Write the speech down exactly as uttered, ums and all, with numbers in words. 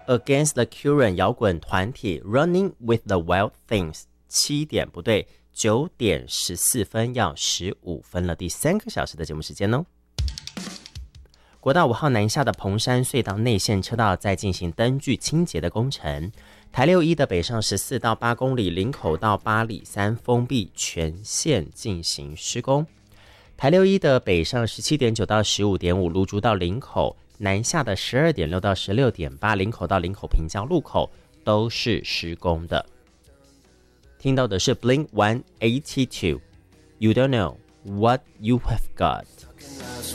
Against the Current 摇滚团体 Running with the Wild Things 七点不对，九点十四分要十五分了，第三个小时的节目时间哦。国道五号南下的彭山隧道内线车道在进行灯具清洁的工程，台六一的北上十四到八公里林口到八里三封闭全线进行施工，台六一的北上十七点九到十五点五芦竹到林口，南下的十二点六到十六点八林口到林口平交路口都是施工的。听到的是 Blink 一八二 You don't know what you have got。